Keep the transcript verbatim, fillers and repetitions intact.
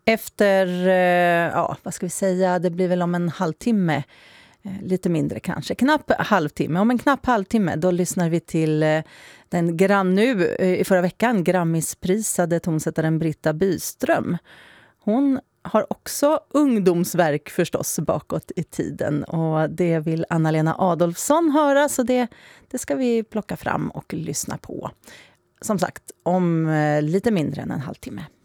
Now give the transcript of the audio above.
Efter, eh, ja, vad ska vi säga, det blir väl om en halvtimme, eh, lite mindre kanske, knapp halvtimme. Om en knapp halvtimme, då lyssnar vi till eh, den grann nu eh, i förra veckan Grammisprisade tonsättaren Britta Byström. Hon har också ungdomsverk förstås bakåt i tiden, och det vill Anna-Lena Adolfsson höra, så det, det ska vi plocka fram och lyssna på. Som sagt, om eh, lite mindre än en halvtimme.